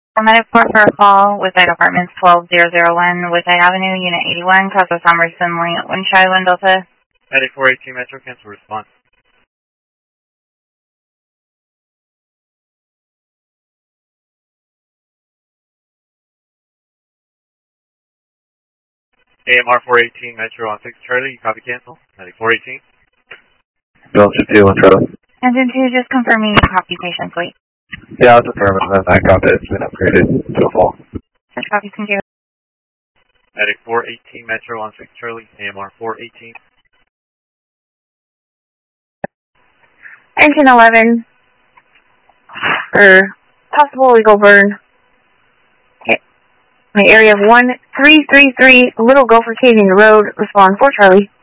Medic 4 for a call with Apartments 12001 with Avenue, Unit 81, Casa Somerson, Wind Charlie, Wind Delta. Medic 418 Metro, cancel response. AMR 418 Metro on 6 Charlie, you copy cancel. Medic 418. Delta 2 on Charlie. Engine 2, just confirming you copy patient suite. Yeah, it's affirmative. I got it. It's been upgraded to a full. Such copies can do. Medic 418 Metro on 6 Charlie, AMR 418. Engine 11 for possible legal burn. My area of 1333 Little Gopher Canyon Road, respond 4 Charlie.